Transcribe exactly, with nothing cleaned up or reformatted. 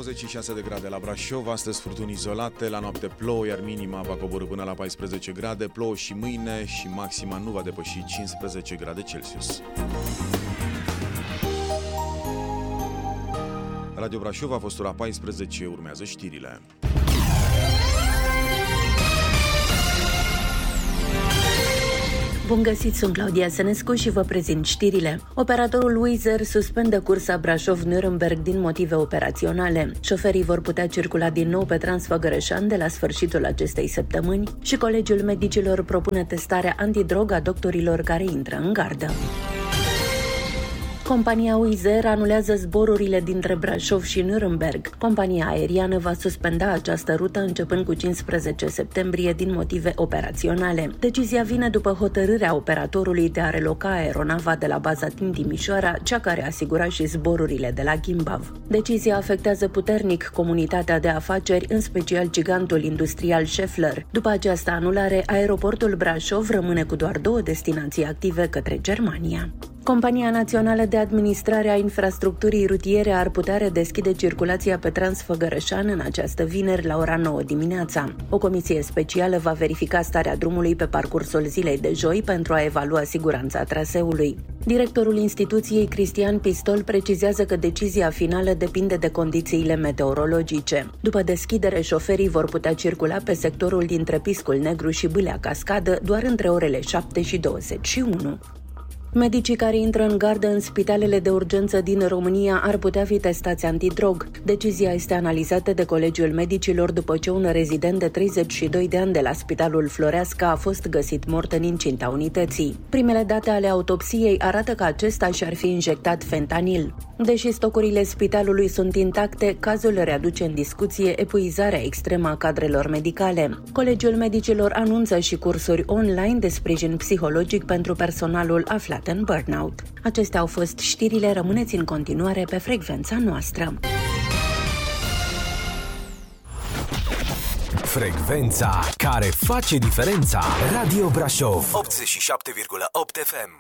douăzeci și șase de grade la Brașov, astăzi furtuni izolate, la noapte plouă, iar minima va coborî până la paisprezece grade, plouă și mâine și maxima nu va depăși cincisprezece grade Celsius. Radio Brașov, a fost ora paisprezece, urmează știrile. Bun găsit, sunt Claudia Sănescu și vă prezint știrile. Operatorul Wizz Air suspendă cursa Brașov-Nuremberg din motive operaționale. Șoferii vor putea circula din nou pe Transfăgărășan de la sfârșitul acestei săptămâni și Colegiul Medicilor propune testarea antidrog a doctorilor care intră în gardă. Compania Wizz Air anulează zborurile dintre Brașov și Nuremberg. Compania aeriană va suspenda această rută începând cu cincisprezece septembrie din motive operaționale. Decizia vine după hotărârea operatorului de a reloca aeronava de la baza din Timișoara, cea care asigura și zborurile de la Gimbav. Decizia afectează puternic comunitatea de afaceri, în special gigantul industrial Schaeffler. După această anulare, aeroportul Brașov rămâne cu doar două destinații active către Germania. Compania Națională de Administrare a Infrastructurii Rutiere ar putea redeschide circulația pe Transfăgărășan în această vineri la ora nouă dimineața. O comisie specială va verifica starea drumului pe parcursul zilei de joi pentru a evalua siguranța traseului. Directorul instituției, Cristian Pistol, precizează că decizia finală depinde de condițiile meteorologice. După deschidere, șoferii vor putea circula pe sectorul dintre Piscul Negru și Bâlea Cascadă doar între orele șapte și douăzeci și unu. Medicii care intră în gardă în spitalele de urgență din România ar putea fi testați antidrog. Decizia este analizată de Colegiul Medicilor după ce un rezident de treizeci și doi de ani de la Spitalul Floreasca a fost găsit mort în incinta unității. Primele date ale autopsiei arată că acesta și-ar fi injectat fentanil. Deși stocurile spitalului sunt intacte, cazul readuce în discuție epuizarea extremă a cadrelor medicale. Colegiul Medicilor anunță și cursuri online de sprijin psihologic pentru personalul aflat în burnout. Acestea au fost știrile, rămâneți în continuare pe frecvența noastră. Frecvența care face diferența. Radio Brașov optzeci și șapte virgulă opt F M.